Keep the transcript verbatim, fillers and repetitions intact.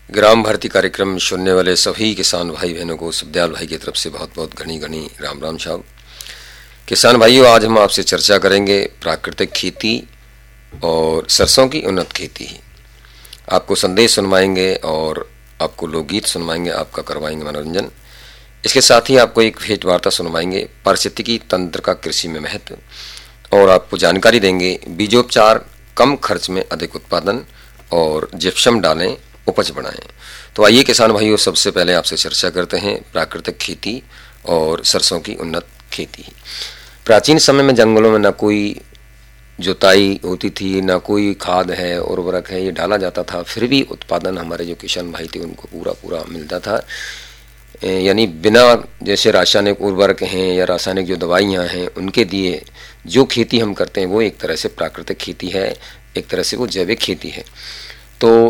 ग्राम भारती कार्यक्रम में सुनने वाले सभी किसान भाई बहनों को सुखदयाल भाई की तरफ से बहुत बहुत घनी घनी राम राम साहब। किसान भाइयों, आज हम आपसे चर्चा करेंगे प्राकृतिक खेती और सरसों की उन्नत खेती। आपको संदेश सुनवाएंगे और आपको लोकगीत सुनवाएंगे, आपका करवाएंगे मनोरंजन। इसके साथ ही आपको एक भेंट वार्ता सुनवाएंगे पारिस्थितिकी तंत्र का कृषि में महत्व, और आपको जानकारी देंगे बीजोपचार कम खर्च में अधिक उत्पादन और जिप्सम डालें उपज बढ़ाएं। तो आइए किसान भाइयों, सबसे पहले आपसे चर्चा करते हैं प्राकृतिक खेती और सरसों की उन्नत खेती। प्राचीन समय में जंगलों में न कोई जुताई होती थी, न कोई खाद है, उर्वरक है, ये डाला जाता था, फिर भी उत्पादन हमारे जो किसान भाई थे उनको पूरा पूरा मिलता था। यानी बिना जैसे रासायनिक उर्वरक हैं या रासायनिक जो दवाइयाँ हैं उनके दिए जो खेती हम करते हैं वो एक तरह से प्राकृतिक खेती है, एक तरह से वो जैविक खेती है। तो